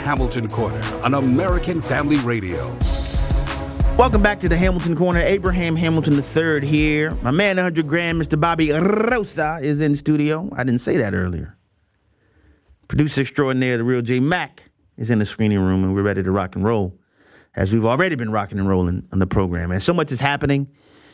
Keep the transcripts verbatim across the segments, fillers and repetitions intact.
Hamilton Corner on American Family Radio. Welcome back to the Hamilton Corner. Abraham Hamilton the third here. My man, one hundred grand, Mister Bobby Rosa, is in the studio. I didn't say that earlier. Producer extraordinaire, the real J Mac, is in the screening room, and we're ready to rock and roll, as we've already been rocking and rolling on the program. And so much is happening.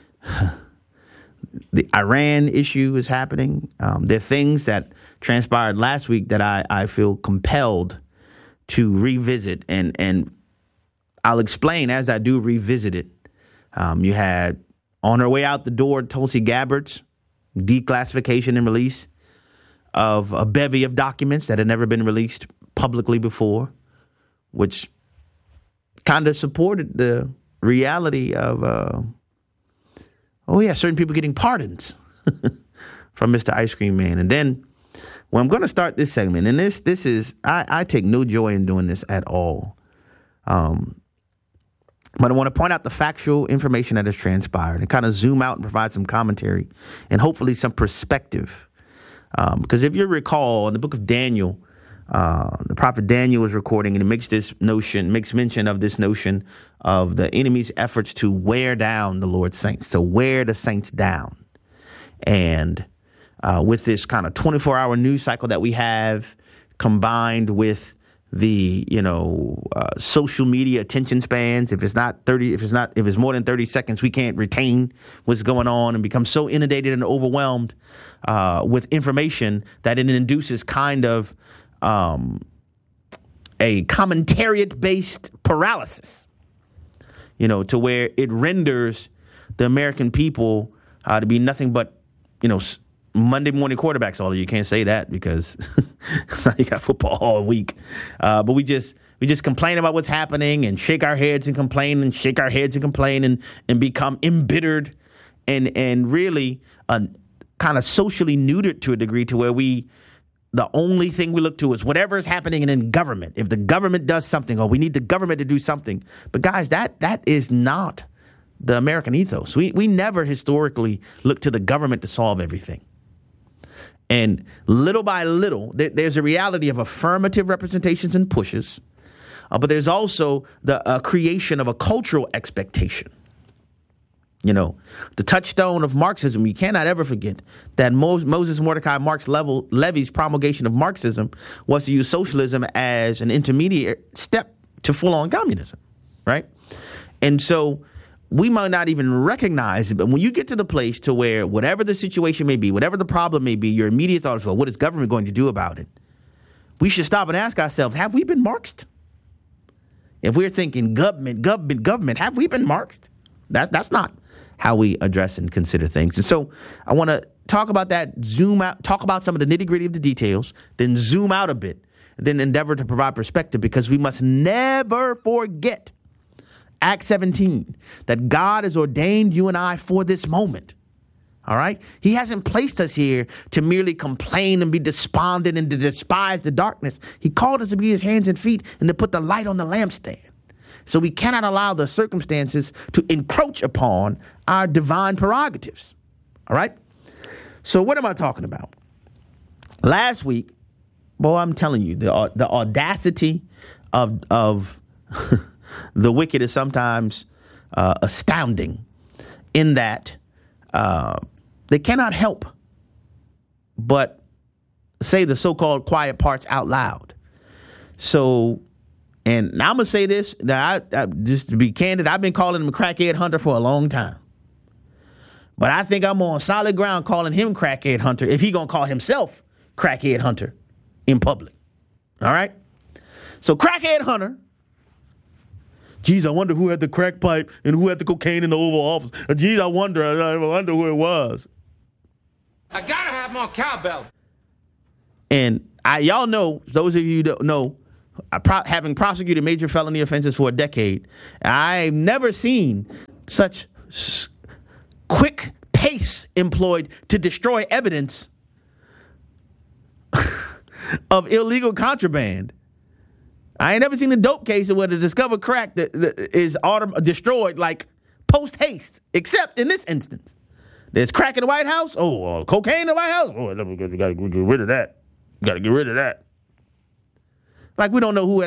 The Iran issue is happening. Um, there are things that transpired last week that I, I feel compelled to revisit, and and I'll explain as I do revisit it. Um, you had, on her way out the door, Tulsi Gabbard's declassification and release of a bevy of documents that had never been released publicly before, which kind of supported the reality of, uh, oh yeah, certain people getting pardons from Mister Ice Cream Man. And then, well, I'm going to start this segment, and this this is, I, I take no joy in doing this at all. Um, but I want to point out the factual information that has transpired and kind of zoom out and provide some commentary and hopefully some perspective. Um, because if you recall, in the book of Daniel, uh, the prophet Daniel was recording, and it makes this notion, makes mention of this notion of the enemy's efforts to wear down the Lord's saints, to wear the saints down. And uh, with this kind of twenty-four hour news cycle that we have, combined with the, you know, uh, social media attention spans, if it's not thirty, if it's not, if it's more than thirty seconds, we can't retain what's going on and become so inundated and overwhelmed uh, with information that it induces kind of um, a commentariat-based paralysis, you know, to where it renders the American people uh, to be nothing but, you know, Monday morning quarterbacks. Although you can't say that because you got football all week. Uh, but we just we just complain about what's happening and shake our heads and complain and shake our heads and complain and, and become embittered and and really uh, kind of socially neutered to a degree to where we the only thing we look to is whatever is happening in government. If the government does something, or we need the government to do something. But guys, that that is not the American ethos. We we never historically look to the government to solve everything. And little by little, there, there's a reality of affirmative representations and pushes, uh, but there's also the uh, creation of a cultural expectation. You know, the touchstone of Marxism, you cannot ever forget that Mo- Moses Mordecai Marx level, Levy's promulgation of Marxism was to use socialism as an intermediate step to full-on communism, right? And so we might not even recognize it, but when you get to the place to where whatever the situation may be, whatever the problem may be, your immediate thought is, well, what is government going to do about it? We should stop and ask ourselves, have we been Marxed? If we're thinking government, government, government, have we been Marxed? That, that's not how we address and consider things. And so I want to talk about that, zoom out, talk about some of the nitty gritty of the details, then zoom out a bit, and then endeavor to provide perspective, because we must never forget Acts seventeen, that God has ordained you and I for this moment. All right. He hasn't placed us here to merely complain and be despondent and to despise the darkness. He called us to be his hands and feet and to put the light on the lampstand. So we cannot allow the circumstances to encroach upon our divine prerogatives. All right. So what am I talking about? Last week, boy, I'm telling you, the, the audacity of, of, the wicked is sometimes uh, astounding in that uh, they cannot help but say the so-called quiet parts out loud. So, and I'm going to say this, now I, I, just to be candid, I've been calling him a crackhead hunter for a long time. But I think I'm on solid ground calling him crackhead hunter if he going to call himself crackhead hunter in public. All right? So crackhead hunter. Geez, I wonder who had the crack pipe and who had the cocaine in the Oval Office. Uh, geez, I wonder, I wonder who it was. I gotta have more cowbell. And I, y'all know, those of you who don't know, I pro- having prosecuted major felony offenses for a decade, I've never seen such s- quick pace employed to destroy evidence of illegal contraband. I ain't never seen a dope case where the discovered crack that, that is autom- destroyed like post haste, except in this instance. There's crack in the White House. Oh, uh, cocaine in the White House. Oh, you got to get rid of that. You got to get rid of that. Like we don't know who had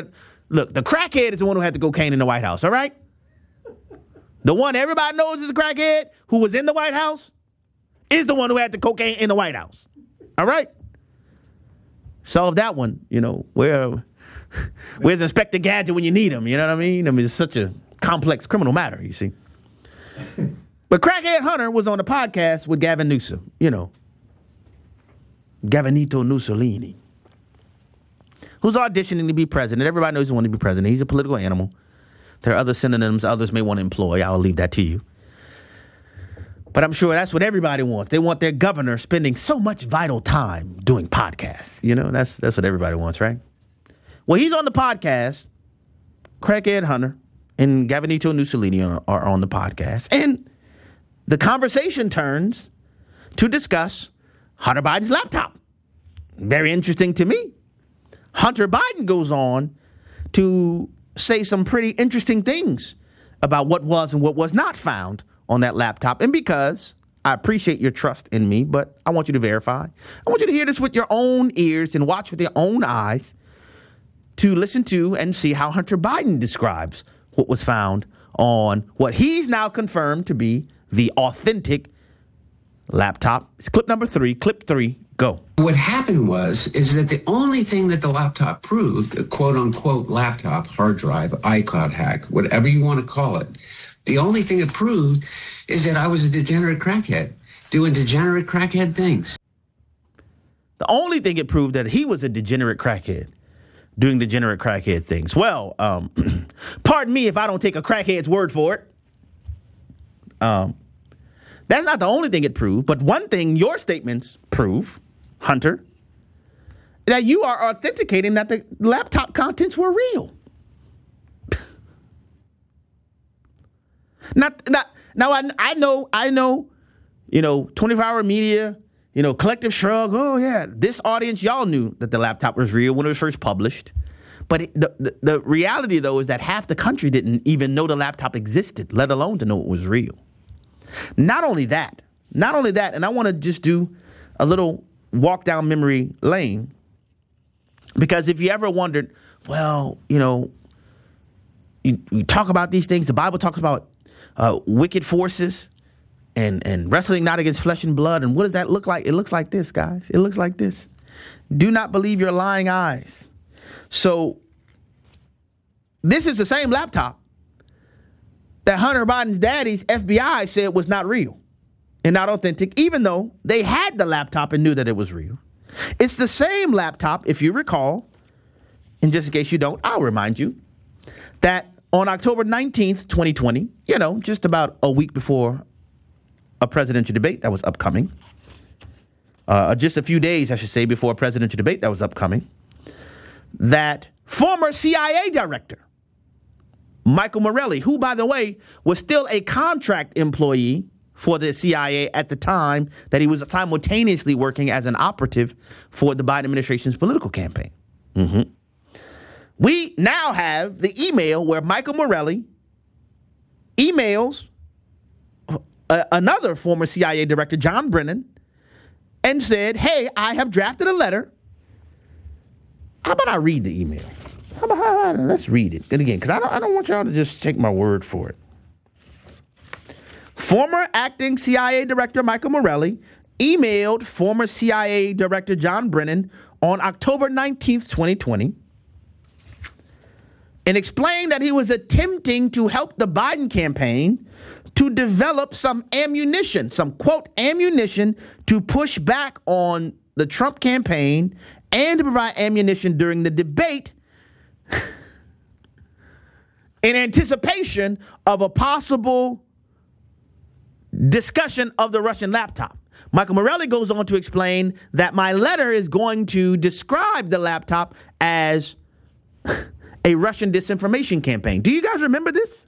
Look, the crackhead is the one who had the cocaine in the White House, all right? The one everybody knows is a crackhead who was in the White House is the one who had the cocaine in the White House, all right? Solve that one, you know. Where, where's Inspector Gadget when you need him, you know what I mean? I mean, it's such a complex criminal matter, you see. But Crackhead Hunter was on a podcast with Gavin Newsom, you know. Gavinito Mussolini, who's auditioning to be president. Everybody knows he wants to be president. He's a political animal. There are other synonyms others may want to employ. I'll leave that to you. But I'm sure that's what everybody wants. They want their governor spending so much vital time doing podcasts. You know, that's that's what everybody wants, right? Well, he's on the podcast. Crackhead Hunter and Gavinito Mussolini are, are on the podcast. And the conversation turns to discuss Hunter Biden's laptop. Very interesting to me. Hunter Biden goes on to say some pretty interesting things about what was and what was not found on that laptop. And because I appreciate your trust in me, but I want you to verify. I want you to hear this with your own ears and watch with your own eyes to listen to and see how Hunter Biden describes what was found on what he's now confirmed to be the authentic laptop. It's clip number three. Clip three. Go. What happened was, is that the only thing that the laptop proved, the quote unquote laptop, hard drive, iCloud hack, whatever you want to call it, the only thing it proved is that I was a degenerate crackhead doing degenerate crackhead things. The only thing it proved that he was a degenerate crackhead doing degenerate crackhead things. Well, um, pardon me if I don't take a crackhead's word for it. Um, that's not the only thing it proved, but one thing your statements prove, Hunter, that you are authenticating that the laptop contents were real. not, not, now, I, I know, I know, you know, twenty-four hour media, you know, collective shrug. Oh, yeah, this audience, y'all knew that the laptop was real when it was first published. But the, the, the reality, though, is that half the country didn't even know the laptop existed, let alone to know it was real. Not only that, not only that, and I want to just do a little walk down memory lane, because if you ever wondered, well, you know, you, you talk about these things, the Bible talks about uh, wicked forces and, and wrestling not against flesh and blood, and what does that look like? It looks like this, guys. It looks like this. Do not believe your lying eyes. So this is the same laptop that Hunter Biden's daddy's F B I said was not real and not authentic, even though they had the laptop and knew that it was real. It's the same laptop, if you recall, and just in case you don't, I'll remind you, that on October nineteenth, twenty twenty, you know, just about a week before a presidential debate that was upcoming, uh, just a few days, I should say, before a presidential debate that was upcoming, that former C I A director, Michael Morelli, who, by the way, was still a contract employee for the C I A at the time that he was simultaneously working as an operative for the Biden administration's political campaign. Mm-hmm. We now have the email where Michael Morelli emails uh, another former C I A director, John Brennan, and said, hey, I have drafted a letter. How about I read the email? How about, how about let's read it. And again, because I don't, I don't want y'all to just take my word for it. Former acting C I A director Michael Morelli emailed former C I A director John Brennan on October nineteenth, twenty twenty, and explained that he was attempting to help the Biden campaign to develop some ammunition, some, quote, ammunition to push back on the Trump campaign and to provide ammunition during the debate in anticipation of a possible discussion of the Russian laptop. Michael Morelli goes on to explain that my letter is going to describe the laptop as a Russian disinformation campaign. Do you guys remember this?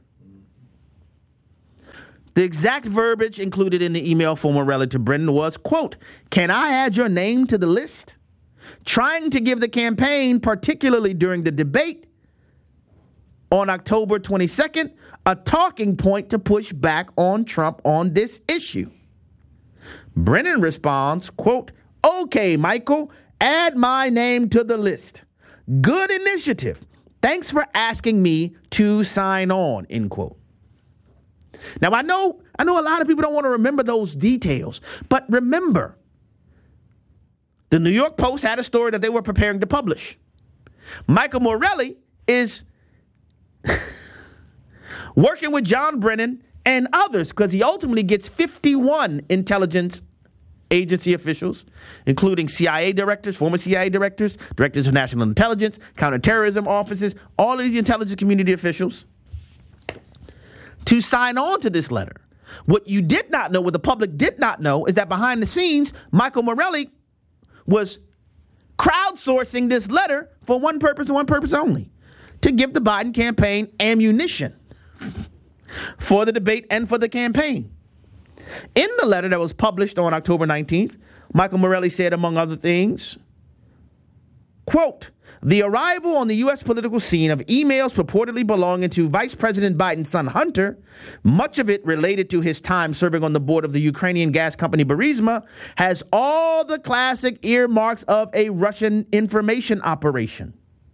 The exact verbiage included in the email from Morelli to Brennan was, quote, can I add your name to the list? Trying to give the campaign, particularly during the debate on October twenty-second, a talking point to push back on Trump on this issue. Brennan responds, quote, okay, Michael, add my name to the list. Good initiative. Thanks for asking me to sign on, end quote. Now, I know, I know a lot of people don't want to remember those details, but remember, the New York Post had a story that they were preparing to publish. Michael Morelli is working with John Brennan and others because he ultimately gets fifty-one intelligence agency officials, including C I A directors, former C I A directors, directors of national intelligence, counterterrorism offices, all of these intelligence community officials, to sign on to this letter. What you did not know, what the public did not know, is that behind the scenes, Michael Morelli was crowdsourcing this letter for one purpose and one purpose only, to give the Biden campaign ammunition for the debate and for the campaign. In the letter that was published on October nineteenth, Michael Morelli said, among other things, quote, the arrival on the U S political scene of emails purportedly belonging to Vice President Biden's son Hunter, much of it related to his time serving on the board of the Ukrainian gas company Burisma, has all the classic earmarks of a Russian information operation.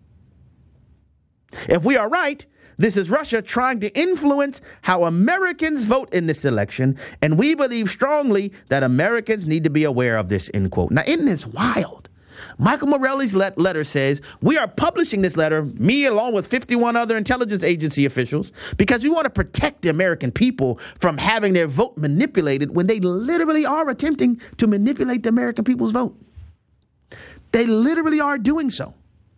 If we are right, this is Russia trying to influence how Americans vote in this election, and we believe strongly that Americans need to be aware of this, end quote. Now, isn't this wild? Michael Morelli's let- letter says, we are publishing this letter, me along with fifty-one other intelligence agency officials, because we want to protect the American people from having their vote manipulated when they literally are attempting to manipulate the American people's vote. They literally are doing so.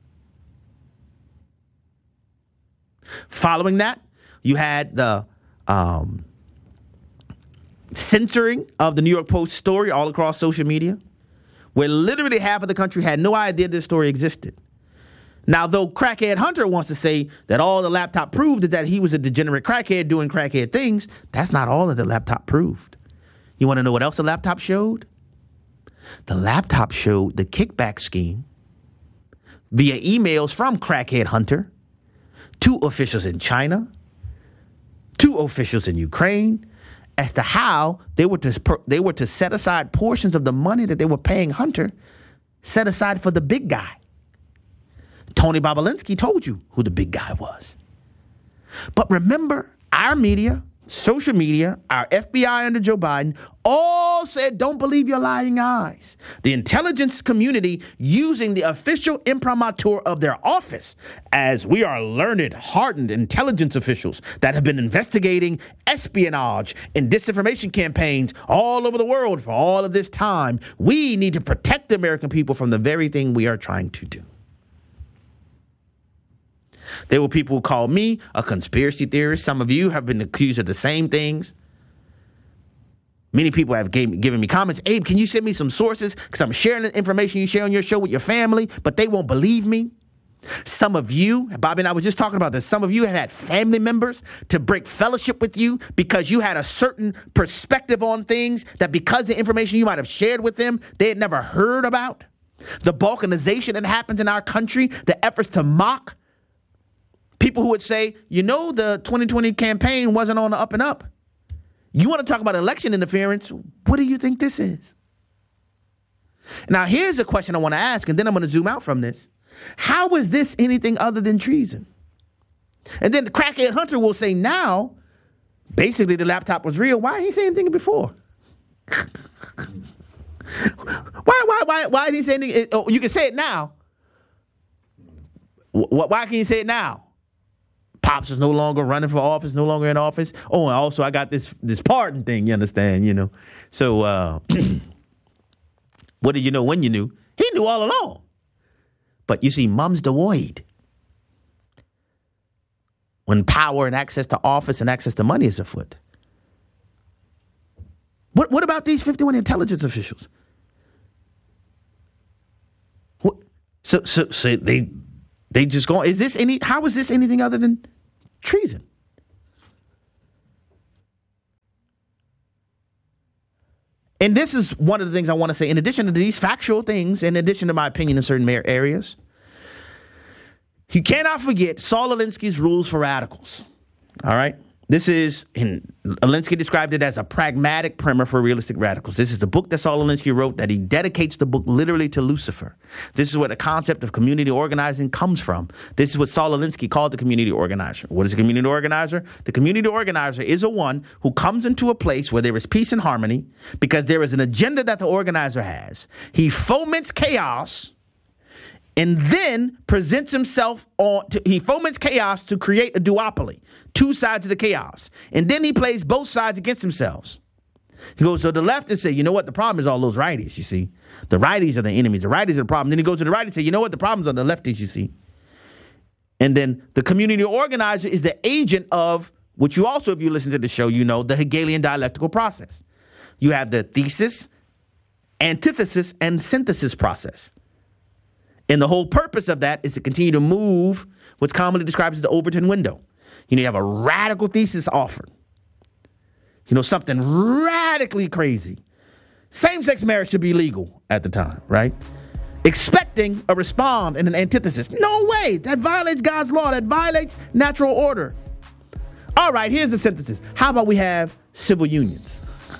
Following that, you had the um, censoring of the New York Post story all across social media, where literally half of the country had no idea this story existed. Now, though crackhead Hunter wants to say that all the laptop proved is that he was a degenerate crackhead doing crackhead things, that's not all that the laptop proved. You want to know what else the laptop showed? The laptop showed the kickback scheme via emails from crackhead Hunter to officials in China, to officials in Ukraine, as to how they were to they were to set aside portions of the money that they were paying Hunter, set aside for the big guy. Tony Bobulinski told you who the big guy was. But remember, our media, social media, our F B I under Joe Biden, all said, don't believe your lying eyes. The intelligence community using the official imprimatur of their office, as we are learned, hardened intelligence officials that have been investigating espionage and disinformation campaigns all over the world for all of this time. We need to protect the American people from the very thing we are trying to do. There were people who called me a conspiracy theorist. Some of you have been accused of the same things. Many people have gave, given me comments. Abe, can you send me some sources? Because I'm sharing the information you share on your show with your family, but they won't believe me. Some of you, Bobby and I was just talking about this, some of you have had family members to break fellowship with you because you had a certain perspective on things that because the information you might have shared with them, they had never heard about. The balkanization that happens in our country, the efforts to mock people who would say, you know, the twenty twenty campaign wasn't on the up and up. You want to talk about election interference? What do you think this is? Now, here's a question I want to ask, and then I'm going to zoom out from this. How is this anything other than treason? And then the crackhead Hunter will say now, basically the laptop was real. Why didn't he say anything before? why, why, why, why didn't he say anything? Oh, you can say it now. Why can you say it now? Pops is no longer running for office, no longer in office. Oh, and also I got this this pardon thing, you understand, you know. So uh, what did you know when you knew? He knew all along. But you see, mum's the word. When power and access to office and access to money is afoot. What what about these fifty-one intelligence officials? What, so so so they they just go, is this any how is this anything other than treason? And this is one of the things I want to say. In addition to these factual things, in addition to my opinion in certain areas, you cannot forget Saul Alinsky's rules for radicals. All right? This is, and Alinsky described it as a pragmatic primer for realistic radicals. This is the book that Saul Alinsky wrote, that he dedicates the book literally to Lucifer. This is where the concept of community organizing comes from. This is what Saul Alinsky called the community organizer. What is a community organizer? The community organizer is a one who comes into a place where there is peace and harmony because there is an agenda that the organizer has. He foments chaos and then presents himself on, to, he foments chaos to create a duopoly, two sides of the chaos. And then he plays both sides against themselves. He goes to the left and say, you know what, the problem is all those righties, you see. The righties are the enemies, the righties are the problem. Then he goes to the right and say, you know what, the problems are the lefties, you see. And then the community organizer is the agent of, which you also, if you listen to the show, you know, the Hegelian dialectical process. You have the thesis, antithesis, and synthesis process. And the whole purpose of that is to continue to move what's commonly described as the Overton window. You know, you have a radical thesis offered. You know, something radically crazy. Same-sex marriage should be legal at the time, right? Expecting a respond and an antithesis. No way. That violates God's law. That violates natural order. All right, here's the synthesis. How about we have civil unions?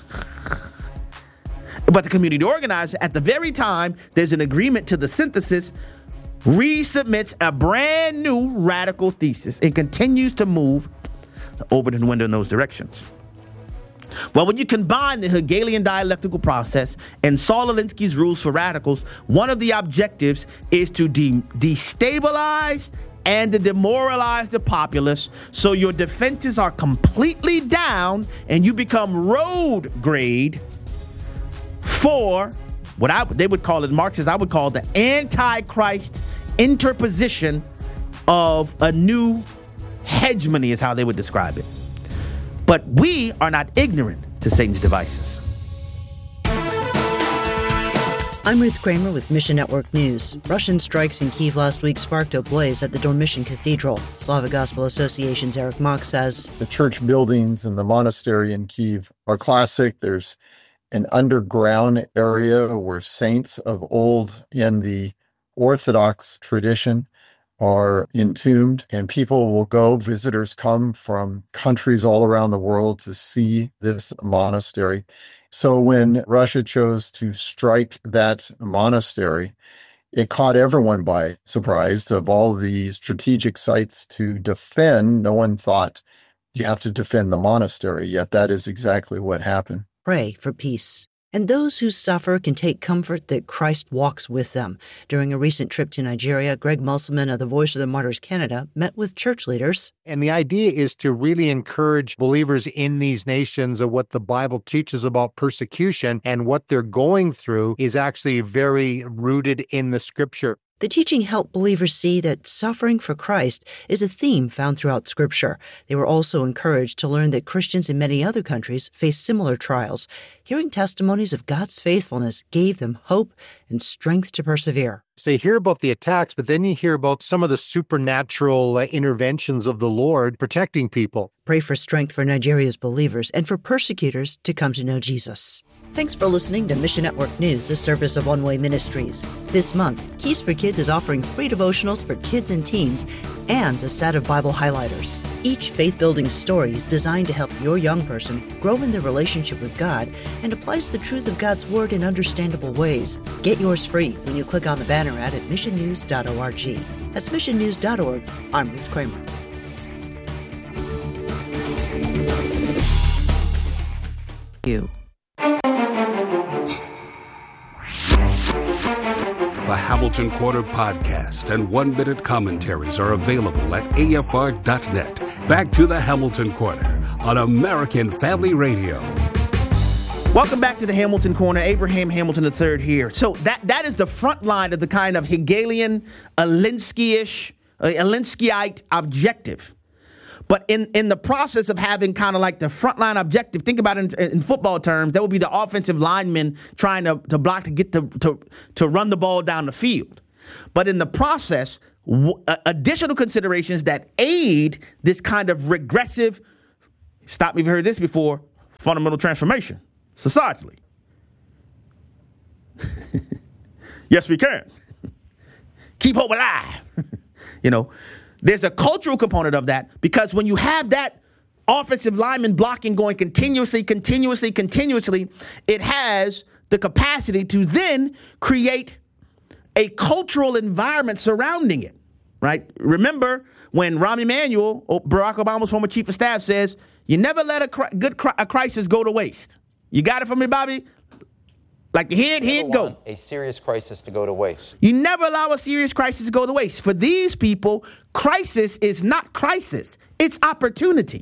But the community organizer, at the very time there's an agreement to the synthesis, resubmits a brand new radical thesis and continues to move the Overton window in those directions. Well, when you combine the Hegelian dialectical process and Saul Alinsky's rules for radicals, one of the objectives is to de- destabilize and to demoralize the populace so your defenses are completely down and you become road grade for what I they would call it, Marxists, I would call the Antichrist interposition of a new hegemony is how they would describe it. But we are not ignorant to Satan's devices. I'm Ruth Kramer with Mission Network News. Russian strikes in Kyiv last week sparked a blaze at the Dormition Cathedral. Slavic Gospel Association's Eric Mock says, the church buildings and the monastery in Kyiv are classic. There's an underground area where saints of old in the Orthodox tradition are entombed, and people will go, visitors come from countries all around the world to see this monastery. So when Russia chose to strike that monastery, it caught everyone by surprise. Of all the strategic sites to defend, no one thought you have to defend the monastery, yet that is exactly what happened. Pray for peace. And those who suffer can take comfort that Christ walks with them. During a recent trip to Nigeria, Greg Musselman of the Voice of the Martyrs Canada met with church leaders. And the idea is to really encourage believers in these nations of what the Bible teaches about persecution, and what they're going through is actually very rooted in the Scripture. The teaching helped believers see that suffering for Christ is a theme found throughout Scripture. They were also encouraged to learn that Christians in many other countries face similar trials. Hearing testimonies of God's faithfulness gave them hope and strength to persevere. So you hear about the attacks, but then you hear about some of the supernatural uh, interventions of the Lord protecting people. Pray for strength for Nigeria's believers and for persecutors to come to know Jesus. Thanks for listening to Mission Network News, a service of One Way Ministries. This month, Keys for Kids is offering free devotionals for kids and teens and a set of Bible highlighters. Each faith-building story is designed to help your young person grow in their relationship with God and applies the truth of God's Word in understandable ways. Get yours free when you click on the banner ad at mission news dot org. That's mission news dot org. I'm Ruth Kramer. You. The Hamilton Quarter podcast and one-minute commentaries are available at A F R dot net. Back to the Hamilton Quarter on American Family Radio. Welcome back to the Hamilton Corner. Abraham Hamilton the third here. So that that is the front line of the kind of Hegelian, Alinsky-ish, uh, Alinskyite objective. But in, in the process of having kind of like the frontline objective, think about it in, in football terms, that would be the offensive lineman trying to, to block to get to, to, to run the ball down the field. But in the process, w- additional considerations that aid this kind of regressive, stop me if you've heard this before, fundamental transformation societally. Yes, we can. Keep hope alive. You know. There's a cultural component of that, because when you have that offensive lineman blocking going continuously, continuously, continuously, it has the capacity to then create a cultural environment surrounding it, right? Remember when Rahm Emanuel, Barack Obama's former chief of staff, says, you never let a cri- good cri- a crisis go to waste. You got it from me, Bobby? Like, here it, here it go. A serious crisis to go to waste. You never allow a serious crisis to go to waste. For these people, crisis is not crisis. It's opportunity.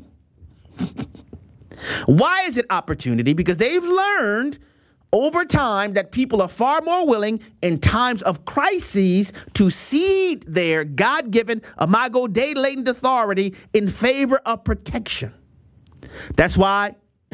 Why is it opportunity? Because they've learned over time that people are far more willing in times of crises to cede their God-given imago Dei latent authority in favor of protection. That's why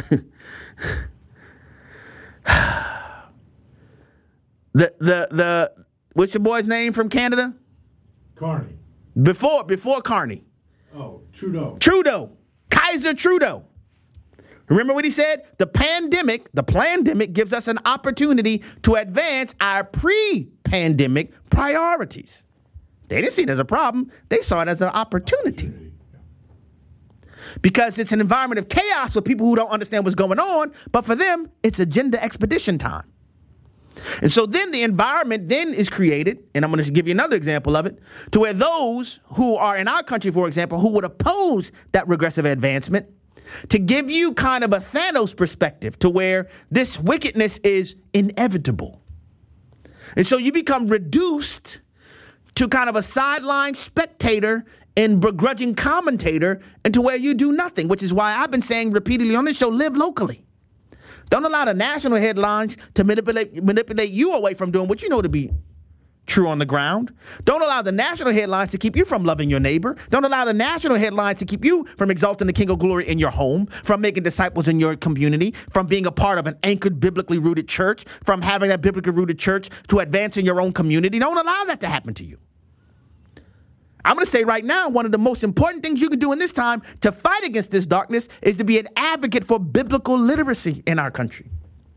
The the the what's your boy's name from Canada? Carney. Before before Carney. Oh, Trudeau. Trudeau. Kaiser Trudeau. Remember what he said? The pandemic, the plandemic gives us an opportunity to advance our pre-pandemic priorities. They didn't see it as a problem. They saw it as an opportunity. Because it's an environment of chaos for people who don't understand what's going on, but for them, it's agenda expedition time. And so then the environment then is created, and I'm going to give you another example of it, to where those who are in our country, for example, who would oppose that regressive advancement, to give you kind of a Thanos perspective to where this wickedness is inevitable. And so you become reduced to kind of a sideline spectator and begrudging commentator, and to where you do nothing, which is why I've been saying repeatedly on this show, live locally. Don't allow the national headlines to manipulate manipulate you away from doing what you know to be true on the ground. Don't allow the national headlines to keep you from loving your neighbor. Don't allow the national headlines to keep you from exalting the King of Glory in your home, from making disciples in your community, from being a part of an anchored, biblically rooted church, from having that biblically rooted church to advance in your own community. Don't allow that to happen to you. I'm going to say right now, one of the most important things you can do in this time to fight against this darkness is to be an advocate for biblical literacy in our country.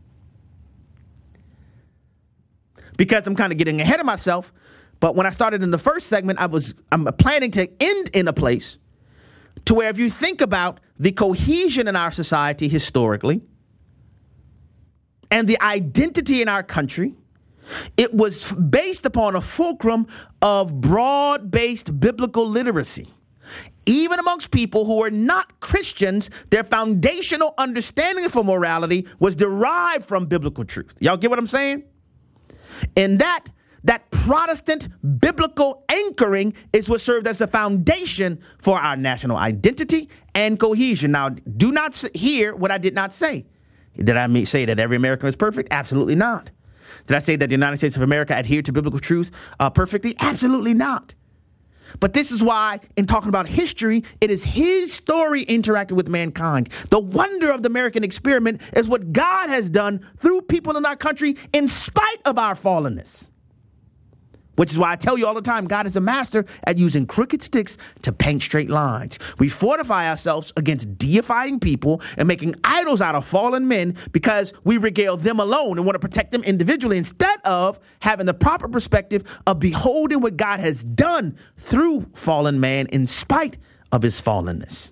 Because I'm kind of getting ahead of myself, but when I started in the first segment, I was I'm planning to end in a place to where if you think about the cohesion in our society historically and the identity in our country, it was based upon a fulcrum of broad-based biblical literacy. Even amongst people who are not Christians, their foundational understanding for morality was derived from biblical truth. Y'all get what I'm saying? And that that Protestant biblical anchoring is what served as the foundation for our national identity and cohesion. Now, do not hear what I did not say. Did I say that every American is perfect? Absolutely not. Did I say that the United States of America adhered to biblical truth uh, perfectly? Absolutely not. But this is why, in talking about history, it is his story interacting with mankind. The wonder of the American experiment is what God has done through people in our country in spite of our fallenness. Which is why I tell you all the time, God is a master at using crooked sticks to paint straight lines. We fortify ourselves against deifying people and making idols out of fallen men because we regale them alone and want to protect them individually instead of having the proper perspective of beholding what God has done through fallen man in spite of his fallenness.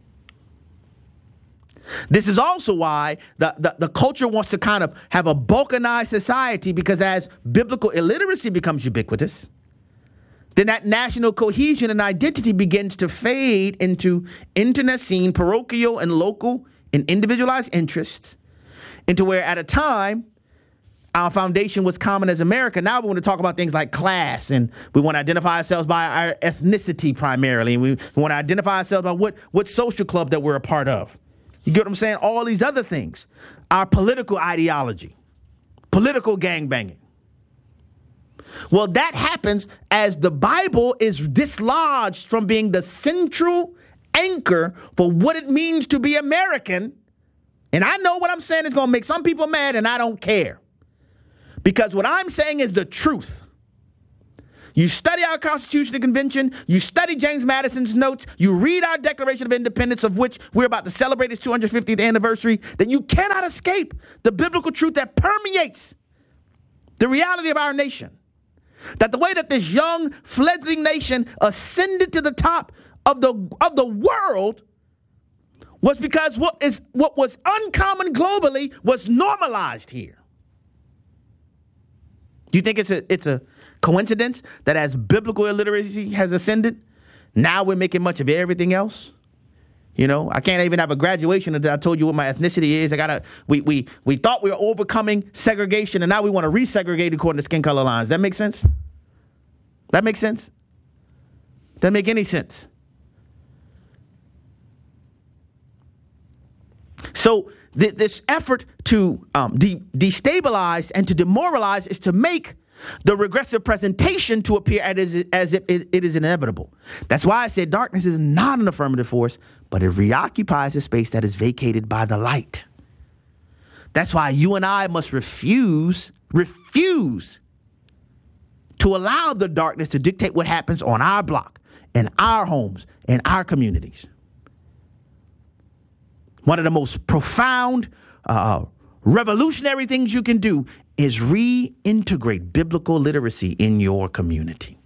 This is also why the, the, the culture wants to kind of have a balkanized society, because as biblical illiteracy becomes ubiquitous, then that national cohesion and identity begins to fade into internecine, parochial, and local and individualized interests, into where at a time our foundation was common as America. Now we want to talk about things like class, and we want to identify ourselves by our ethnicity primarily, and we want to identify ourselves by what, what social club that we're a part of. You get what I'm saying? All these other things. Our political ideology, political gangbanging. Well, that happens as the Bible is dislodged from being the central anchor for what it means to be American. And I know what I'm saying is going to make some people mad, and I don't care. Because what I'm saying is the truth. You study our Constitutional Convention, you study James Madison's notes, you read our Declaration of Independence, of which we're about to celebrate its two hundred fiftieth anniversary, then you cannot escape the biblical truth that permeates the reality of our nation. That the way that this young fledgling nation ascended to the top of the, of the world was because what is what was uncommon globally was normalized here. Do you think it's a it's a coincidence that as biblical illiteracy has ascended, now we're making much of everything else? You know, I can't even have a graduation until I told you what my ethnicity is. I gotta. We we we thought we were overcoming segregation, and now we want to resegregate according to skin color lines. That makes sense? That makes sense? Doesn't make any sense. So th- this effort to um, de- destabilize and to demoralize is to make the regressive presentation to appear as, as if it, it is inevitable. That's why I said darkness is not an affirmative force, but it reoccupies a space that is vacated by the light. That's why you and I must refuse, refuse to allow the darkness to dictate what happens on our block, in our homes, in our communities. One of the most profound, uh, revolutionary things you can do is reintegrate biblical literacy in your community.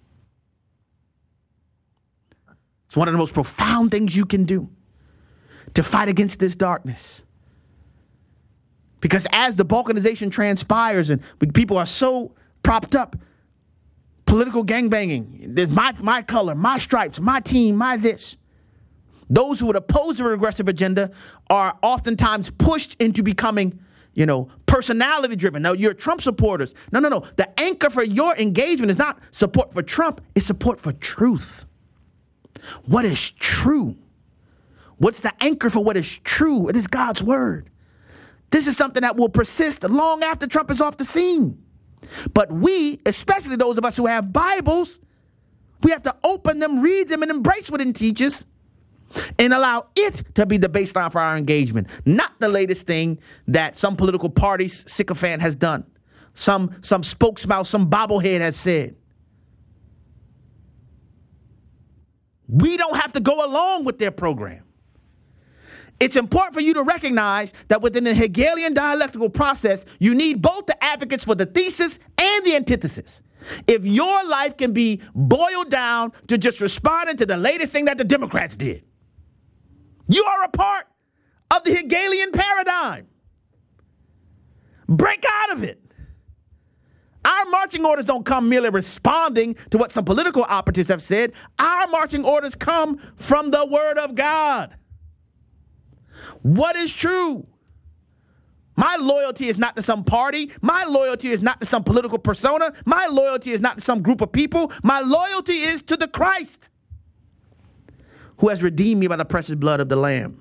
It's one of the most profound things you can do to fight against this darkness. Because as the balkanization transpires and people are so propped up, political gangbanging, there's my, my color, my stripes, my team, my this. Those who would oppose the regressive agenda are oftentimes pushed into becoming, you know, personality driven. Now, you're Trump supporters. No, no, no. The anchor for your engagement is not support for Trump. It's support for truth. What is true? What's the anchor for what is true? It is God's word. This is something that will persist long after Trump is off the scene. But we, especially those of us who have Bibles, we have to open them, read them, and embrace what it teaches. And allow it to be the baseline for our engagement, not the latest thing that some political party's sycophant has done, some some spokesmouth, some bobblehead has said. We don't have to go along with their program. It's important for you to recognize that within the Hegelian dialectical process, you need both the advocates for the thesis and the antithesis. If your life can be boiled down to just responding to the latest thing that the Democrats did, you are a part of the Hegelian paradigm. Break out of it. Our marching orders don't come merely responding to what some political operatives have said. Our marching orders come from the Word of God. What is true? My loyalty is not to some party. My loyalty is not to some political persona. My loyalty is not to some group of people. My loyalty is to the Christ, who has redeemed me by the precious blood of the Lamb.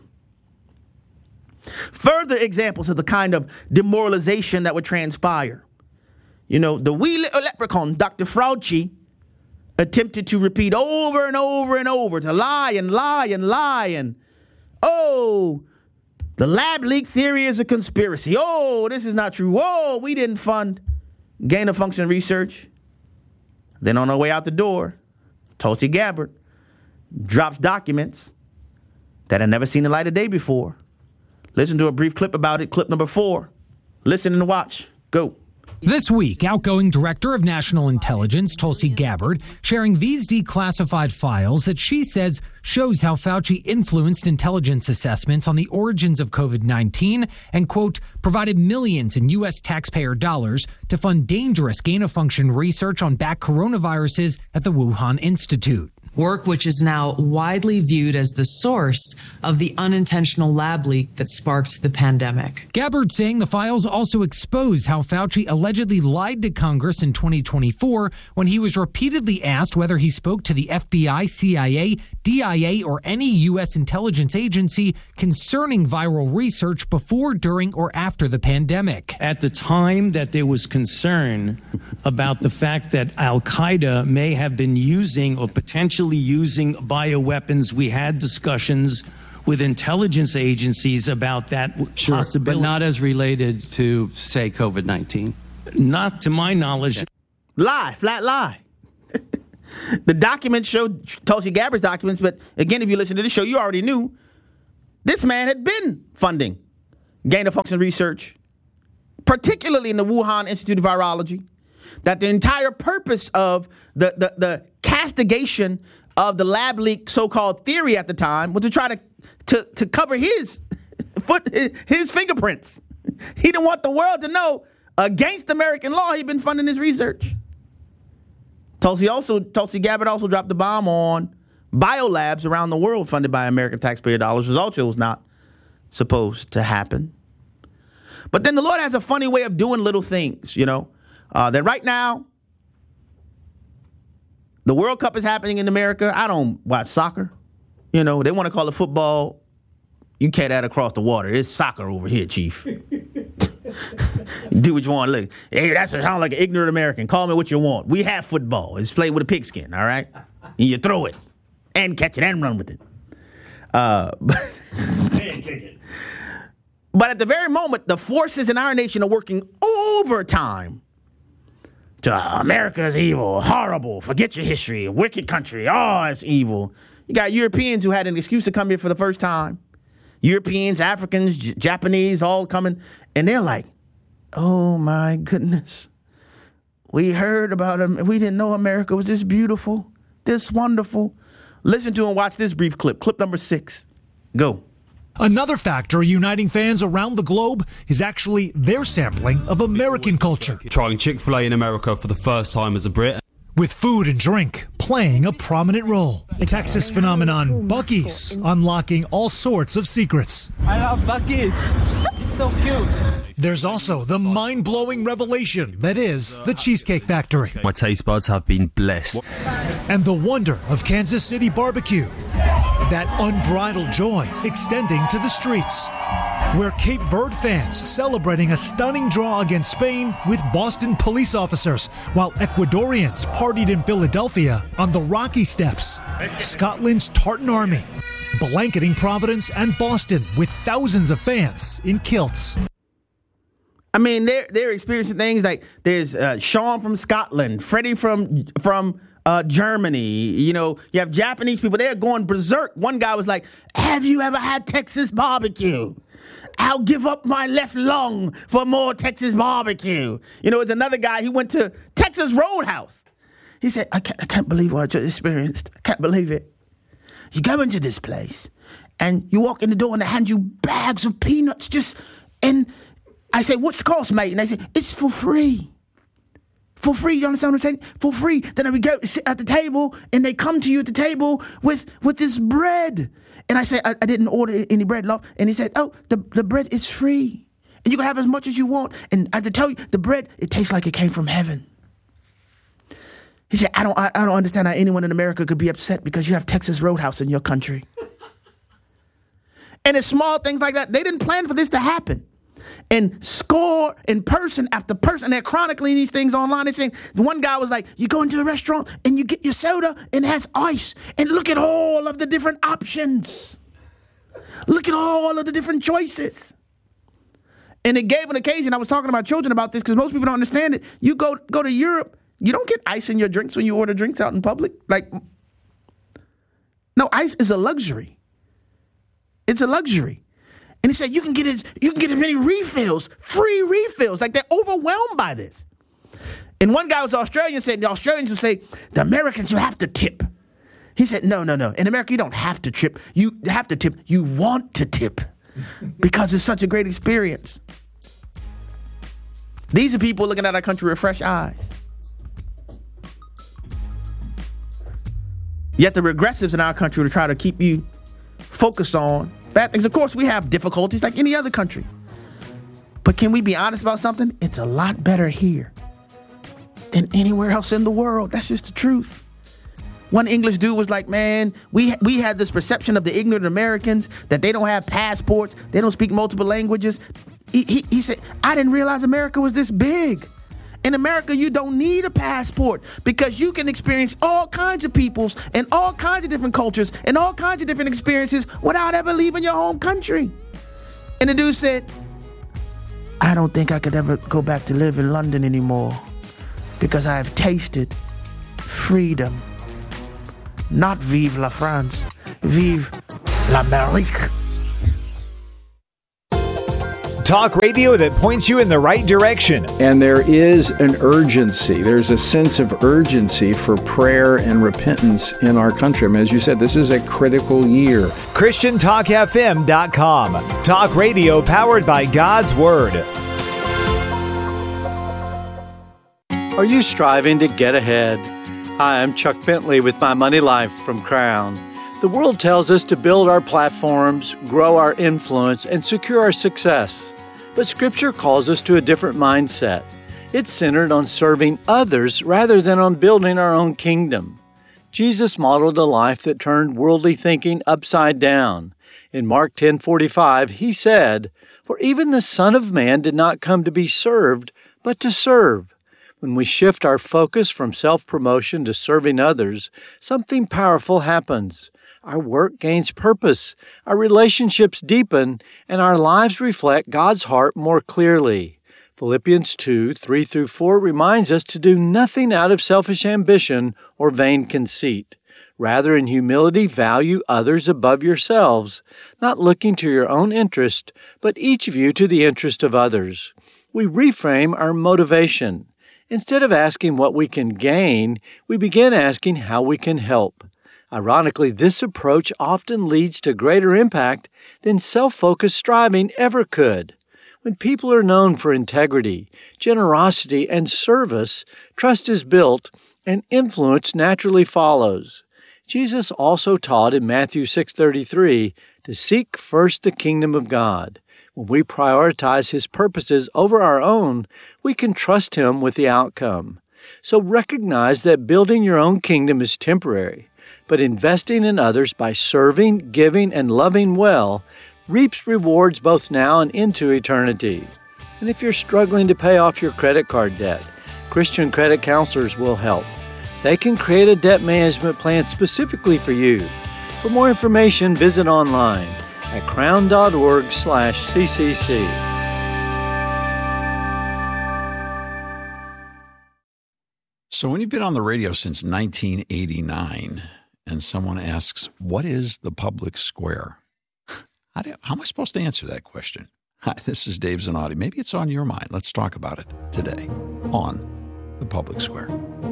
Further examples of the kind of demoralization that would transpire. You know, the wee little leprechaun, Doctor Fauci, attempted to repeat over and over and over, to lie and lie and lie. And, oh, the lab leak theory is a conspiracy. Oh, this is not true. Oh, we didn't fund gain of function research. Then on our way out the door, Tulsi Gabbard drops documents that had never seen the light of day before. Listen to a brief clip about it, clip number four. Listen and watch. Go. This week, outgoing Director of National Intelligence Tulsi Gabbard sharing these declassified files that she says shows how Fauci influenced intelligence assessments on the origins of COVID nineteen and, quote, provided millions in U S taxpayer dollars to fund dangerous gain-of-function research on bat coronaviruses at the Wuhan Institute. Work which is now widely viewed as the source of the unintentional lab leak that sparked the pandemic. Gabbard saying the files also expose how Fauci allegedly lied to Congress in twenty twenty-four when he was repeatedly asked whether he spoke to the F B I, C I A, D I A, or any U S intelligence agency concerning viral research before, during, or after the pandemic. At the time that there was concern about the fact that Al-Qaeda may have been using or potentially using bioweapons, we had discussions with intelligence agencies about that sure, possibility. But not as related to, say, COVID nineteen. Not to my knowledge. Lie, flat lie. The documents showed Tulsi Gabbard's documents, but again, if you listen to the show, you already knew this man had been funding gain-of-function research, particularly in the Wuhan Institute of Virology, that the entire purpose of the, the, the castigation of the lab leak so-called theory at the time was to try to to, to cover his foot his fingerprints. He didn't want the world to know against American law he'd been funding his research. Tulsi also Tulsi Gabbard also dropped the bomb on biolabs around the world funded by American taxpayer dollars, which also was not supposed to happen. But then the Lord has a funny way of doing little things, you know, uh, that right now, the World Cup is happening in America. I don't watch soccer. You know, they want to call it football. You carry that across the water. It's soccer over here, Chief. Do what you want. Look, hey, that's sound like an ignorant American. Call me what you want. We have football. It's played with a pigskin, all right? And you throw it and catch it and run with it. Uh, And kick it. But at the very moment, the forces in our nation are working overtime to uh, America is evil, horrible, forget your history, wicked country, oh, it's evil. You got Europeans who had an excuse to come here for the first time. Europeans, Africans, J- Japanese, all coming. And they're like, oh, my goodness. We heard about them. We didn't know America was this beautiful, this wonderful. Listen to and watch this brief clip. Clip number six. Go. Another factor uniting fans around the globe is actually their sampling of American culture. Trying Chick-fil-A in America for the first time as a Brit. With food and drink playing a prominent role. Texas phenomenon Buc-ee's unlocking all sorts of secrets. I love Buc-ee's. It's so cute. There's also the mind-blowing revelation that is the Cheesecake Factory. My taste buds have been blessed. And the wonder of Kansas City barbecue. That unbridled joy extending to the streets, where Cape Verde fans celebrating a stunning draw against Spain with Boston police officers, while Ecuadorians partied in Philadelphia on the Rocky Steps. Scotland's Tartan Army blanketing Providence and Boston with thousands of fans in kilts. I mean, they're they're experiencing things like there's uh, Sean from Scotland, Freddie from from uh, Germany. You know, you have Japanese people. They're going berserk. One guy was like, "Have you ever had Texas barbecue? I'll give up my left lung for more Texas barbecue." You know, it's another guy. He went to Texas Roadhouse. He said, "I can't, I can't believe what I just experienced. I can't believe it. You go into this place, and you walk in the door, and they hand you bags of peanuts. Just and." I say, what's the cost, mate? And they say, it's for free. For free, you understand what I'm saying? For free. Then we go sit at the table, and they come to you at the table with, with this bread. And I say, I, I didn't order any bread, love. And he said, oh, the, the bread is free. And you can have as much as you want. And I have to tell you, the bread, it tastes like it came from heaven. He said, I don't, I, I don't understand how anyone in America could be upset because you have Texas Roadhouse in your country. And it's small things like that. They didn't plan for this to happen. And score in person after person. They're chronicling these things online. They're saying, the one guy was like, you go into a restaurant and you get your soda and it has ice. And look at all of the different options. Look at all of the different choices. And it gave an occasion. I was talking to my children about this because most people don't understand it. You go, go to Europe, you don't get ice in your drinks when you order drinks out in public. Like, no, ice is a luxury. It's a luxury. And he said, you can get it, you can get as many refills, free refills. Like, they're overwhelmed by this. And one guy was Australian, said the Australians would say, the Americans, you have to tip. He said, no, no, no. In America, you don't have to tip. You have to tip. You want to tip because it's such a great experience. These are people looking at our country with fresh eyes. Yet the regressives in our country will try to keep you focused on bad things. Of course, we have difficulties like any other country. But can we be honest about something? It's a lot better here than anywhere else in the world. That's just the truth. One English dude was like, man, we we had this perception of the ignorant Americans that they don't have passports. They don't speak multiple languages. He, he, he said, I didn't realize America was this big. In America, you don't need a passport because you can experience all kinds of peoples and all kinds of different cultures and all kinds of different experiences without ever leaving your home country. And the dude said, I don't think I could ever go back to live in London anymore because I have tasted freedom. Not vive la France, vive l'Amérique. Talk radio that points you in the right direction. And there is an urgency. There's a sense of urgency for prayer and repentance in our country. I mean, as you said, this is a critical year. Christian Talk F M dot com. Talk radio powered by God's Word. Are you striving to get ahead? Hi, I'm Chuck Bentley with My Money Life from Crown. The world tells us to build our platforms, grow our influence, and secure our success. But Scripture calls us to a different mindset. It's centered on serving others rather than on building our own kingdom. Jesus modeled a life that turned worldly thinking upside down. In Mark ten forty-five, he said, "For even the Son of Man did not come to be served, but to serve." When we shift our focus from self-promotion to serving others, something powerful happens. Our work gains purpose, our relationships deepen, and our lives reflect God's heart more clearly. Philippians two, three through four reminds us to do nothing out of selfish ambition or vain conceit. Rather, in humility, value others above yourselves, not looking to your own interest, but each of you to the interest of others. We reframe our motivation. Instead of asking what we can gain, we begin asking how we can help. Ironically, this approach often leads to greater impact than self-focused striving ever could. When people are known for integrity, generosity, and service, trust is built and influence naturally follows. Jesus also taught in Matthew six thirty-three to seek first the kingdom of God. When we prioritize His purposes over our own, we can trust Him with the outcome. So recognize that building your own kingdom is temporary, but investing in others by serving, giving, and loving well reaps rewards both now and into eternity. And if you're struggling to pay off your credit card debt, Christian credit counselors will help. They can create a debt management plan specifically for you. For more information, visit online at crown.org slash ccc. So when you've been on the radio since nineteen eighty-nine and someone asks, what is the public square? How, do, how am I supposed to answer that question? Hi, this is Dave Zanotti. Maybe it's on your mind. Let's talk about it today on the public square.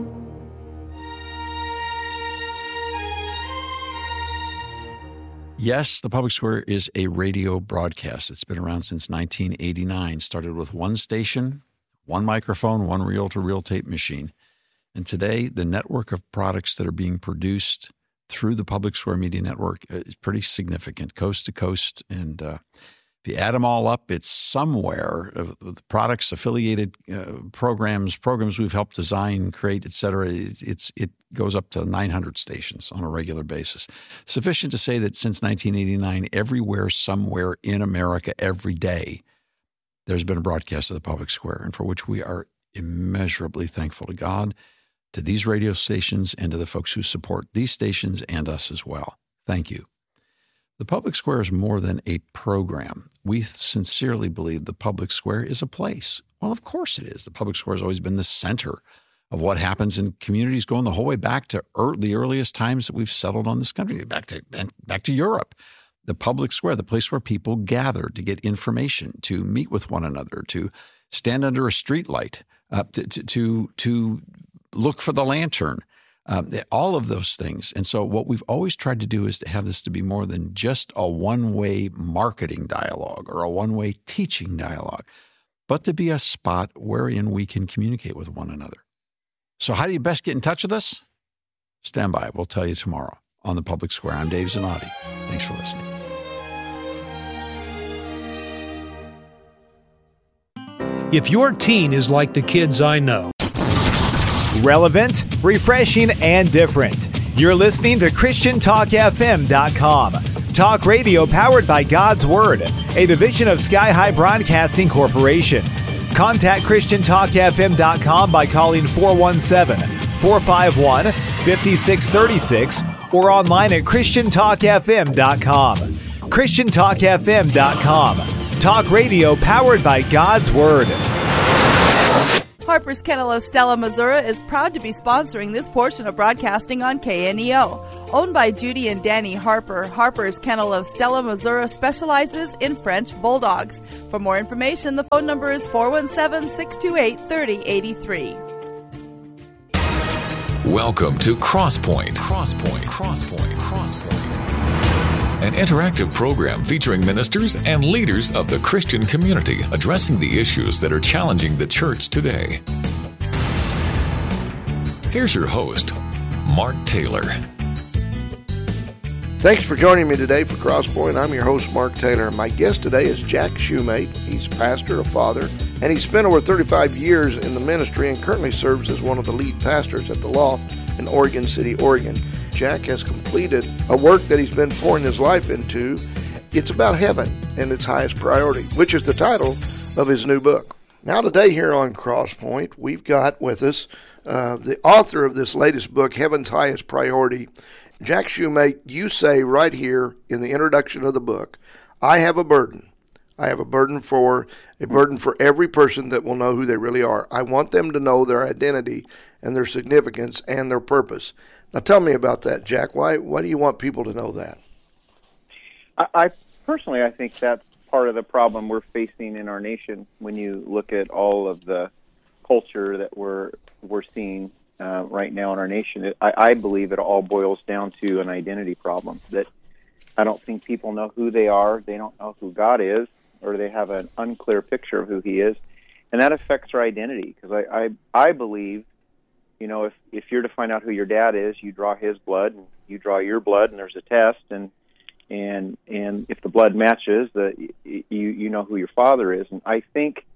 Yes, the Public Square is a radio broadcast. It's been around since nineteen eighty-nine. Started with one station, one microphone, one reel-to-reel tape machine. And today, the network of products that are being produced through the Public Square Media Network is pretty significant, coast to coast. And uh, if you add them all up, it's somewhere of the products, affiliated uh, programs, programs we've helped design, create, et cetera. It's, it's, it goes up to nine hundred stations on a regular basis. Sufficient to say that since nineteen eighty-nine, everywhere, somewhere in America, every day, there's been a broadcast of the Public Square, and for which we are immeasurably thankful to God, to these radio stations, and to the folks who support these stations and us as well. Thank you. The Public Square is more than a program. We sincerely believe the Public Square is a place. Well, of course it is. The Public Square has always been the center of what happens in communities going the whole way back to er- the earliest times that we've settled on this country, back to back to Europe. The Public Square, the place where people gather to get information, to meet with one another, to stand under a streetlight, uh, to, to, to, to look for the lantern, um, all of those things. And so what we've always tried to do is to have this to be more than just a one-way marketing dialogue or a one-way teaching dialogue, but to be a spot wherein we can communicate with one another. So how do you best get in touch with us? Stand by. We'll tell you tomorrow on the Public Square. I'm Dave Zanotti. Thanks for listening. If your teen is like the kids I know, relevant, refreshing, and different, you're listening to Christian Talk F M dot com. Talk radio powered by God's Word, a division of Sky High Broadcasting Corporation. Contact Christian Talk F M dot com by calling four one seven, four five one, five six three six or online at Christian Talk F M dot com. Christian Talk F M dot com. Talk radio powered by God's Word. Harper's Kennel of Stella, Missouri is proud to be sponsoring this portion of broadcasting on K N E O. Owned by Judy and Danny Harper, Harper's Kennel of Stella, Missouri specializes in French Bulldogs. For more information, the phone number is four one seven, six two eight, three oh eight three. Welcome to Crosspoint. Crosspoint. Crosspoint. Crosspoint. An interactive program featuring ministers and leaders of the Christian community addressing the issues that are challenging the church today. Here's your host, Mark Taylor. Thanks for joining me today for Crosspoint. I'm your host, Mark Taylor. My guest today is Jack Shumate. He's a pastor, a father, and he spent over thirty-five years in the ministry and currently serves as one of the lead pastors at The Loft in Oregon City, Oregon. Jack has completed a work that he's been pouring his life into. It's about heaven and its highest priority, which is the title of his new book. Now today here on Crosspoint, we've got with us uh, the author of this latest book, Heaven's Highest Priority. Jack Shumate, you say right here in the introduction of the book, I have a burden. I have a burden for a burden for every person that will know who they really are. I want them to know their identity and their significance and their purpose. Now tell me about that, Jack. Why why do you want people to know that? I, I personally, I think that's part of the problem we're facing in our nation. When you look at all of the culture that we're we're seeing uh, right now in our nation, it, I, I believe it all boils down to an identity problem. That I don't think people know who they are. They don't know who God is, or they have an unclear picture of who He is, and that affects our identity. Because I, I I believe. You know, if, if you're to find out who your dad is, you draw his blood, and you draw your blood, and there's a test, and and and if the blood matches, the you you know who your father is. And I think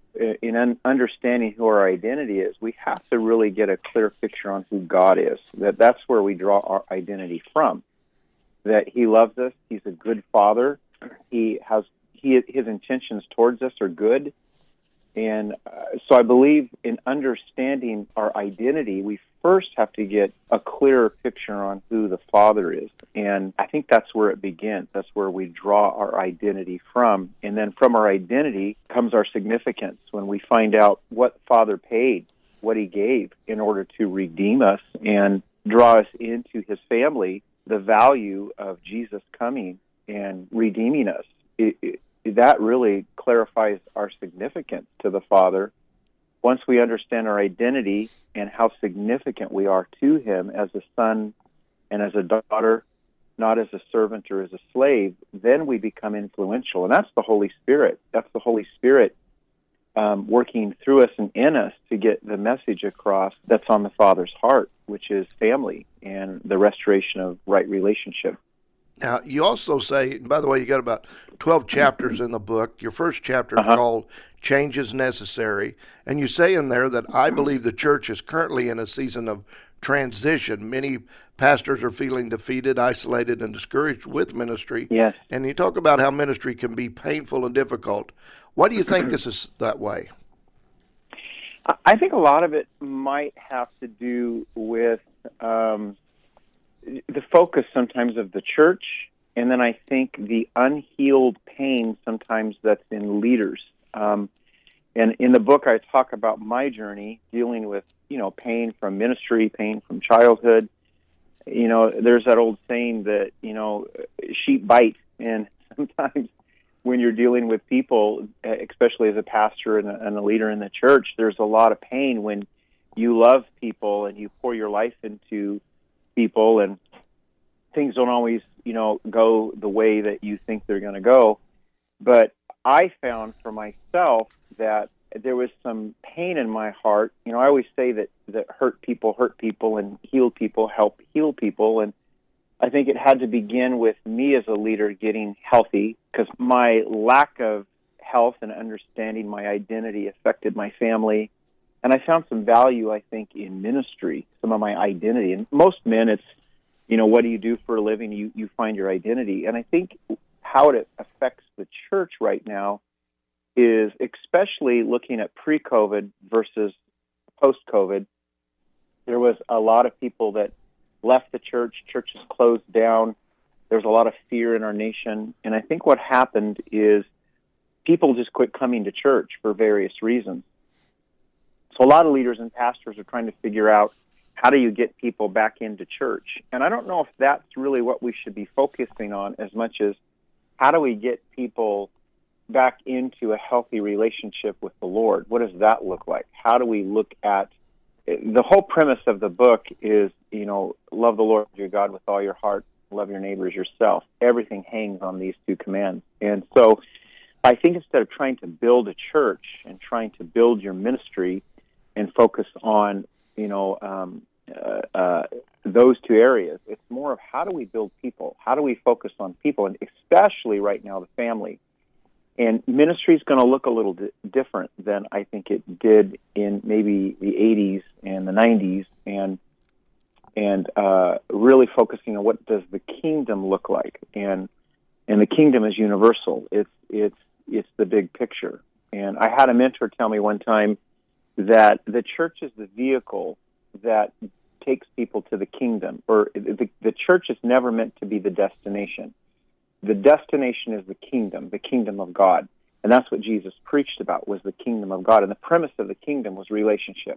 in un- understanding who our identity is, we have to really get a clear picture on who God is. That that's where we draw our identity from. That He loves us, He's a good Father, He has he His intentions towards us are good. And uh, so I believe in understanding our identity, we first have to get a clearer picture on who the Father is. And I think that's where it begins. That's where we draw our identity from. And then from our identity comes our significance when we find out what Father paid, what He gave in order to redeem us and draw us into His family, the value of Jesus coming and redeeming us. It, it, that really clarifies our significance to the Father. Once we understand our identity and how significant we are to Him as a son and as a daughter, not as a servant or as a slave, then we become influential. And that's the Holy Spirit. That's the Holy Spirit um, working through us and in us to get the message across that's on the Father's heart, which is family and the restoration of right relationship. Now, you also say, and by the way, you got about twelve chapters in the book. Your first chapter is uh-huh. called Change is Necessary. And you say in there that I believe the church is currently in a season of transition. Many pastors are feeling defeated, isolated, and discouraged with ministry. Yes. And you talk about how ministry can be painful and difficult. Why do you think this is that way? I think a lot of it might have to do with um, the focus sometimes of the church, and then I think the unhealed pain sometimes that's in leaders. Um, and in the book, I talk about my journey dealing with, you know, pain from ministry, pain from childhood. You know, there's that old saying that, you know, sheep bite, and sometimes when you're dealing with people, especially as a pastor and a, and a leader in the church, there's a lot of pain when you love people and you pour your life into people and things don't always, you know, go the way that you think they're going to go. But I found for myself that there was some pain in my heart. You know, I always say that, that hurt people hurt people and healed people help heal people. And I think it had to begin with me as a leader getting healthy, because my lack of health and understanding my identity affected my family. And I found some value, I think, in ministry, some of my identity. And most men, it's, you know, what do you do for a living? You, you find your identity. And I think how it affects the church right now is, especially looking at pre-COVID versus post-COVID, there was a lot of people that left the church, churches closed down. There's a lot of fear in our nation. And I think what happened is people just quit coming to church for various reasons. So a lot of leaders and pastors are trying to figure out, how do you get people back into church? And I don't know if that's really what we should be focusing on as much as how do we get people back into a healthy relationship with the Lord? What does that look like? How do we look at the whole premise of the book is, you know, love the Lord your God with all your heart, love your neighbor as yourself. Everything hangs on these two commands. And so I think instead of trying to build a church and trying to build your ministry and focus on, you know, um, uh, uh, those two areas, it's more of how do we build people? How do we focus on people? And especially right now, the family. And ministry is going to look a little di- different than I think it did in maybe the eighties and the nineties, and and uh, really focusing on what does the kingdom look like. And and the kingdom is universal. It's it's it's the big picture. And I had a mentor tell me one time that the church is the vehicle that takes people to the kingdom, or the, the church is never meant to be the destination. The destination is the kingdom, the kingdom of God. And that's what Jesus preached about, was the kingdom of God. And the premise of the kingdom was relationship,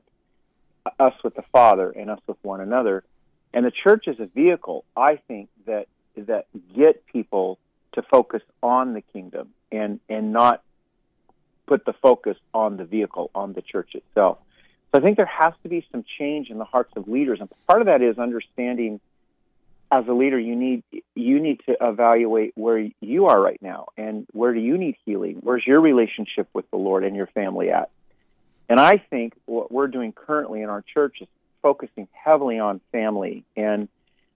us with the Father and us with one another. And the church is a vehicle, I think, that that get people to focus on the kingdom and, and not put the focus on the vehicle, on the church itself. So I think there has to be some change in the hearts of leaders. And part of that is understanding, as a leader, you need you need to evaluate where you are right now and where do you need healing? Where's your relationship with the Lord and your family at? And I think what we're doing currently in our church is focusing heavily on family. And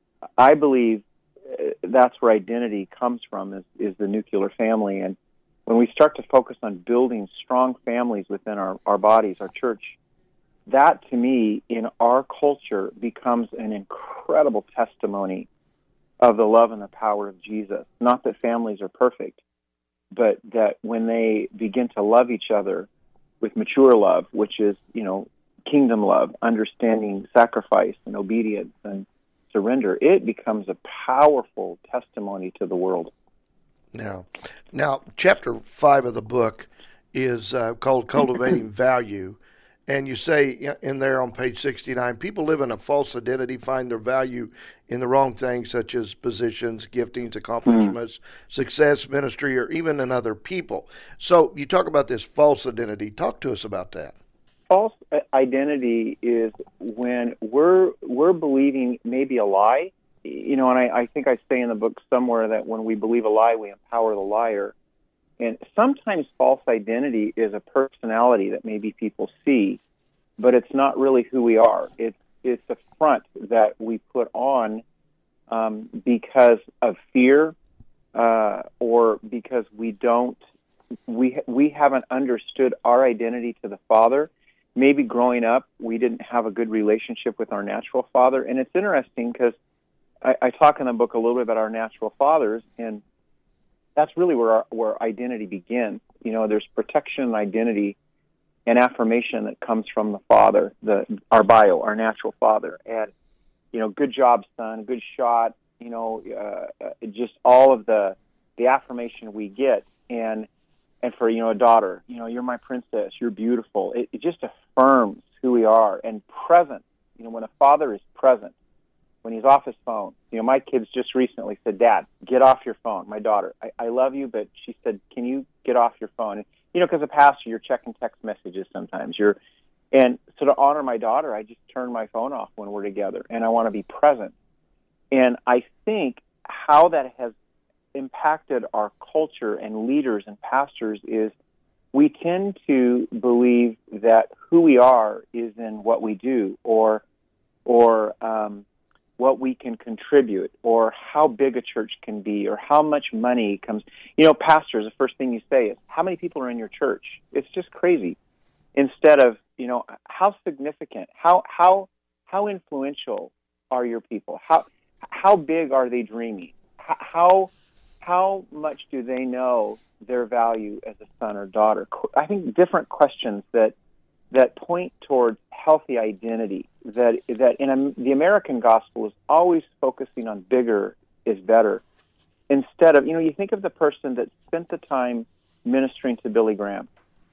I believe that's where identity comes from, is, is the nuclear family. And when we start to focus on building strong families within our, our bodies, our church, that, to me, in our culture, becomes an incredible testimony of the love and the power of Jesus. Not that families are perfect, but that when they begin to love each other with mature love, which is, you know, kingdom love, understanding sacrifice and obedience and surrender, it becomes a powerful testimony to the world. Now, now chapter five of the book is uh, called Cultivating Value. And you say in there on page sixty-nine, people live in a false identity, find their value in the wrong things, such as positions, giftings, accomplishments, mm. success, ministry, or even in other people. So you talk about this false identity. Talk to us about that. False identity is when we're we're believing maybe a lie. You know, and I, I think I say in the book somewhere that when we believe a lie, we empower the liar. And sometimes false identity is a personality that maybe people see, but it's not really who we are. It's it's a front that we put on um, because of fear uh, or because we don't we we haven't understood our identity to the Father. Maybe growing up we didn't have a good relationship with our natural father. And it's interesting because I, I talk in the book a little bit about our natural fathers, and that's really where our, where identity begins. You know, there's protection and identity and affirmation that comes from the Father, the our bio, our natural father. And, you know, good job, son, good shot, you know, uh, just all of the the affirmation we get. And and for, you know, a daughter, you know, you're my princess, you're beautiful. It, it just affirms who we are. And present, you know, when a father is present, when he's off his phone. You know, my kids just recently said, Dad, get off your phone. My daughter, I, I love you, but she said, can you get off your phone? And, you know, because a pastor, you're checking text messages sometimes. You're, and so to honor my daughter, I just turn my phone off when we're together, and I want to be present. And I think how that has impacted our culture and leaders and pastors is we tend to believe that who we are is in what we do, or, or, um, what we can contribute, or how big a church can be, or how much money comes. You know, pastors, the first thing you say is, how many people are in your church? It's just crazy. Instead of, you know, how significant, how how how influential are your people? How how big are they dreaming? How how much do they know their value as a son or daughter? I think different questions that that point towards healthy identity, that that in a, the American gospel is always focusing on bigger is better. Instead of, you know, you think of the person that spent the time ministering to Billy Graham,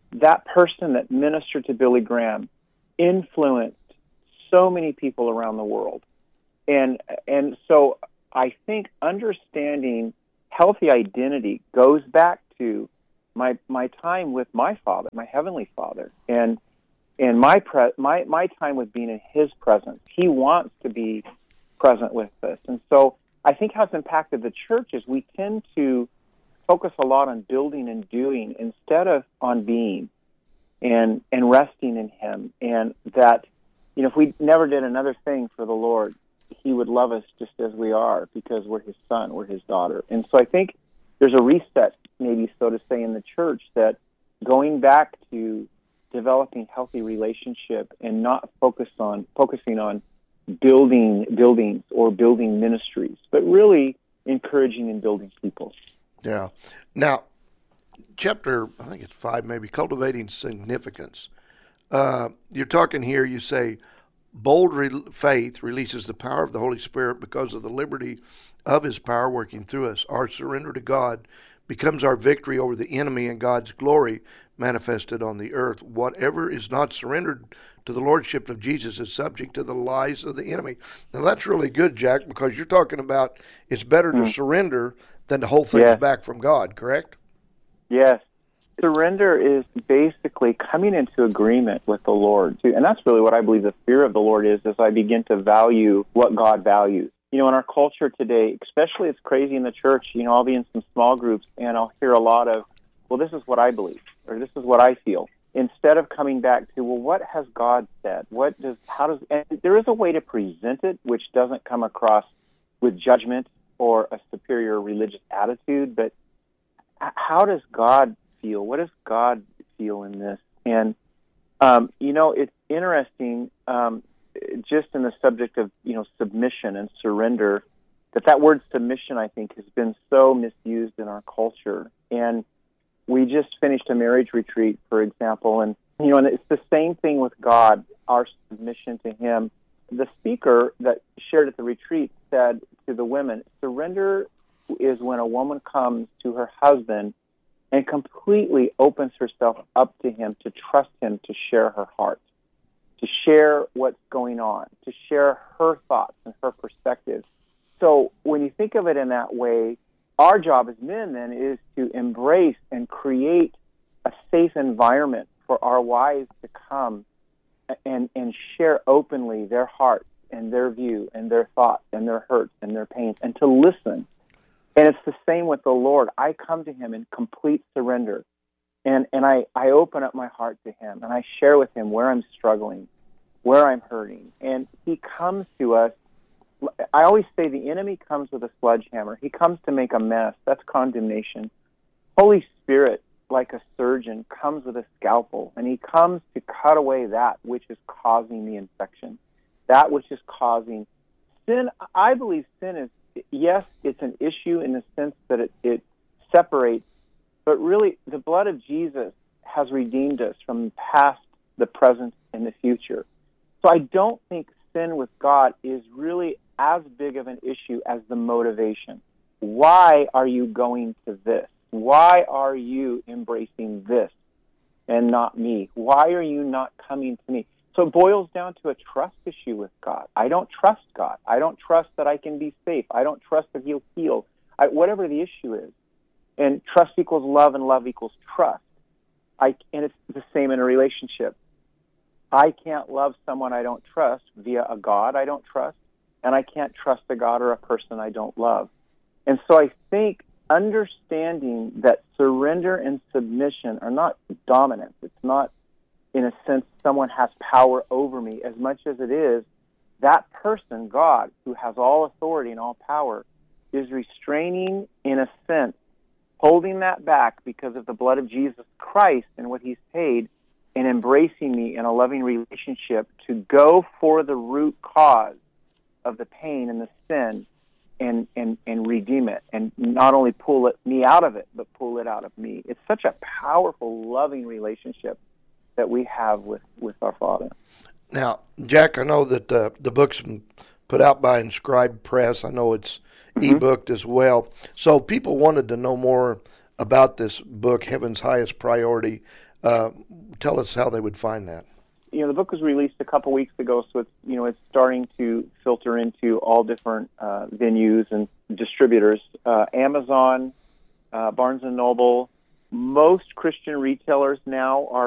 that person that ministered to Billy Graham influenced so many people around the world. And and so I think understanding healthy identity goes back to my my time with my Father, my Heavenly Father, and and my pre- my my time with being in His presence. He wants to be present with us. And so I think how it's impacted the church is we tend to focus a lot on building and doing instead of on being and and resting in Him. And that, you know, if we never did another thing for the Lord, He would love us just as we are because we're His son, we're His daughter. And so I think there's a reset, maybe so to say, in the church that going back to developing healthy relationship and not focus on focusing on building buildings or building ministries, but really encouraging and building people. Yeah. Now, chapter, I think it's five maybe, cultivating significance. Uh, you're talking here, you say, bold re- faith releases the power of the Holy Spirit because of the liberty of His power working through us. Our surrender to God becomes our victory over the enemy and God's glory manifested on the earth. Whatever is not surrendered to the lordship of Jesus is subject to the lies of the enemy. Now, that's really good, Jack, because you're talking about it's better mm. to surrender than to hold things yes. back from God, correct? Yes. Surrender is basically coming into agreement with the Lord, too. And that's really what I believe the fear of the Lord is, as I begin to value what God values. You know, in our culture today, especially it's crazy in the church, you know, I'll be in some small groups and I'll hear a lot of, well, this is what I believe, or this is what I feel, instead of coming back to, well, what has God said? What does, how does, and there is a way to present it which doesn't come across with judgment or a superior religious attitude, but how does God feel? What does God feel in this? And, um, you know, it's interesting, um, just in the subject of, you know, submission and surrender, that that word submission, I think, has been so misused in our culture. And we just finished a marriage retreat, for example, and, you know, and it's the same thing with God, our submission to Him. The speaker that shared at the retreat said to the women, surrender is when a woman comes to her husband and completely opens herself up to him, to trust him, to share her heart, to share what's going on, to share her thoughts and her perspectives. So when you think of it in that way, our job as men then is to embrace and create a safe environment for our wives to come and, and share openly their hearts and their view and their thoughts and their hurts and their pains, and to listen. And it's the same with the Lord. I come to Him in complete surrender, and, and I, I open up my heart to Him, and I share with Him where I'm struggling, where I'm hurting. And He comes to us. I always say the enemy comes with a sledgehammer. He comes to make a mess. That's condemnation. Holy Spirit, like a surgeon, comes with a scalpel, and He comes to cut away that which is causing the infection, that which is causing sin. I believe sin is, yes, it's an issue in the sense that it, it separates, but really the blood of Jesus has redeemed us from the past, the present, and the future. So I don't think sin with God is really as big of an issue as the motivation. Why are you going to this? Why are you embracing this and not me? Why are you not coming to me? So it boils down to a trust issue with God. I don't trust God. I don't trust that I can be safe. I don't trust that He'll heal. I, whatever the issue is. And trust equals love, and love equals trust. I, and it's the same in a relationship. I can't love someone I don't trust via a God I don't trust, and I can't trust a God or a person I don't love. And so I think understanding that surrender and submission are not dominance. It's not, in a sense, someone has power over me, as much as it is that person, God, who has all authority and all power, is restraining, in a sense, holding that back because of the blood of Jesus Christ and what He's paid, and embracing me in a loving relationship to go for the root cause of the pain and the sin and, and, and redeem it, and not only pull it, me out of it, but pull it out of me. It's such a powerful, loving relationship that we have with, with our Father. Now, Jack, I know that uh, the book's been put out by Inscribed Press. I know it's mm-hmm. e-booked as well. So people wanted to know more about this book, Heaven's Highest Priority. Uh, tell us how they would find that. You know, the book was released a couple weeks ago, so it's, you know, it's starting to filter into all different uh, venues and distributors. Uh, Amazon, uh, Barnes and Noble, most Christian retailers now are